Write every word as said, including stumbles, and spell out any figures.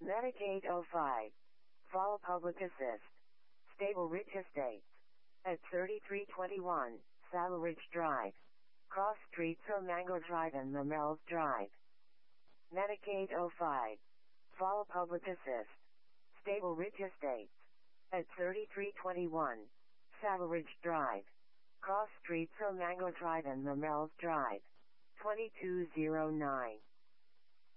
Medicaid oh five. Fall Public Assist. Stable Ridge Estates. At thirty-three twenty-one, Saddle Ridge Drive. Cross Streets or Mango Drive and Lamells Drive. Medicaid oh five. Fall Public Assist. Stable Ridge Estates. At thirty-three twenty-one, Saddle Ridge Drive. Cross Streets or Mango Drive and Lamells Drive. twenty-two oh nine.